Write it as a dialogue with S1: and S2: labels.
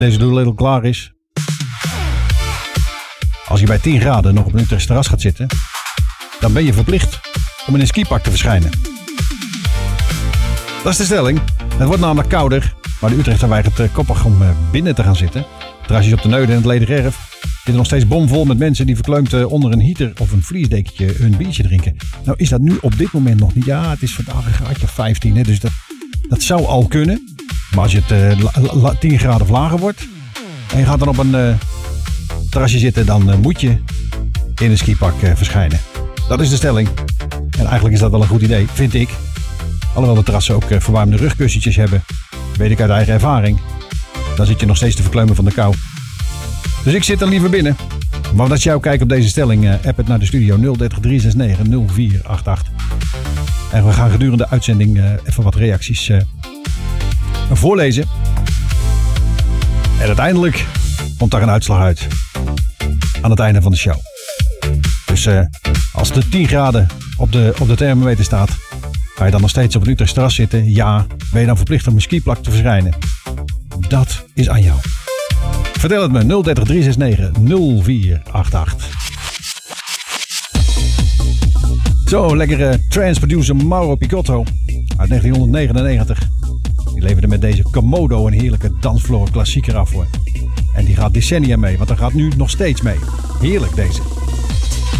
S1: Deze Doolittle klaar is. Als je bij 10 graden nog op een Utrechtse terras gaat zitten, dan ben je verplicht om in een skipak te verschijnen. Dat is de stelling. Het wordt namelijk kouder, maar de Utrechter weigert koppig om binnen te gaan zitten. Terrasjes op de Neude en het Ledererf zitten nog steeds bomvol met mensen die verkleumd onder een heater of een vliesdekentje hun biertje drinken. Nou is dat nu op dit moment nog niet. Ja, het is vandaag een graadje of 15, hè, dus dat zou al kunnen. Maar als je het 10 graden of lager wordt en je gaat dan op een terrasje zitten, dan moet je in een skipak verschijnen. Dat is de stelling. En eigenlijk is dat wel een goed idee, vind ik. Alhoewel de terrassen ook verwarmde rugkussentjes hebben, weet ik uit eigen ervaring. Dan zit je nog steeds te verkleumen van de kou. Dus ik zit dan liever binnen. Maar als je jou kijkt op deze stelling, app het naar de studio 030 369 0488. En we gaan gedurende de uitzending even wat reacties voorlezen. En uiteindelijk komt daar een uitslag uit. Aan het einde van de show. Dus als de 10 graden op de thermometer staat, ga je dan nog steeds op het Utrechtse terras zitten? Ja. Ben je dan verplicht om een skiplak te verschijnen? Dat is aan jou. Vertel het me, 030 369 0488. Zo, lekkere trance-producer Mauro Picotto uit 1999. Die leverde met deze Komodo een heerlijke dansvloer klassieker af hoor. En die gaat decennia mee, want hij gaat nu nog steeds mee. Heerlijk deze.